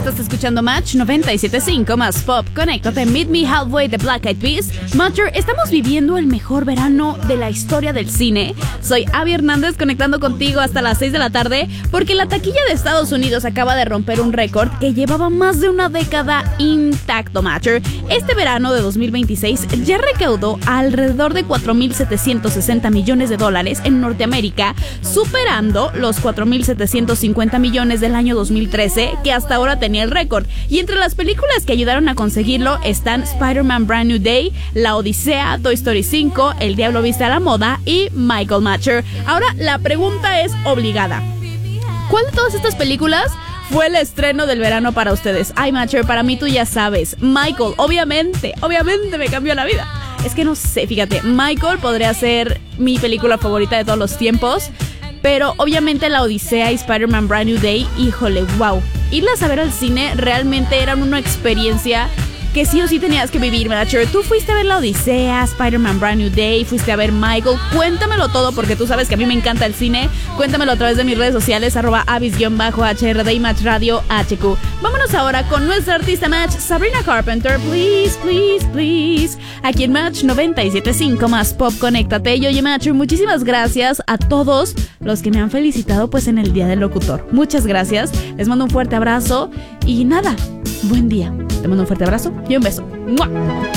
Estás escuchando Match 97.5 más pop. Conéctate, Meet Me Halfway de Black Eyed Peas. Matcher, estamos viviendo el mejor verano de la historia del cine. Soy Abby Hernández conectando contigo hasta las 6 de la tarde porque la taquilla de Estados Unidos acaba de romper un récord que llevaba más de una década intacto, Matcher. Este verano de 2026 ya recaudó alrededor de $4,760 millones en Norteamérica, superando los 4,750 millones del año 2013, que hasta ahora tenía el récord. Y entre las películas que ayudaron a conseguirlo están Spider-Man Brand New Day, La Odisea, Toy Story 5, El Diablo Viste a la Moda y Michael Matcher. Ahora la pregunta es obligada: ¿cuál de todas estas películas fue el estreno del verano para ustedes? Ay, Matcher, para mí tú ya sabes, Michael, obviamente me cambió la vida. Es que no sé, fíjate, Michael podría ser mi película favorita de todos los tiempos, pero obviamente La Odisea y Spider-Man Brand New Day, híjole, wow. Irlas a ver al cine realmente eran una experiencia que sí o sí tenías que vivir, Matcher. Tú fuiste a ver La Odisea, Spider-Man Brand New Day, fuiste a ver Michael. Cuéntamelo todo porque tú sabes que a mí me encanta el cine. Cuéntamelo a través de mis redes sociales, @avis_HRD y Match Radio HQ. Vámonos ahora con nuestra artista Match, Sabrina Carpenter. Please, please, please. Aquí en Match 97.5 más pop, conéctate. Y oye, Matcher, muchísimas gracias a todos los que me han felicitado pues en el Día del Locutor. Muchas gracias. Les mando un fuerte abrazo y nada, buen día. Te mando un fuerte abrazo y un beso. ¡Mua!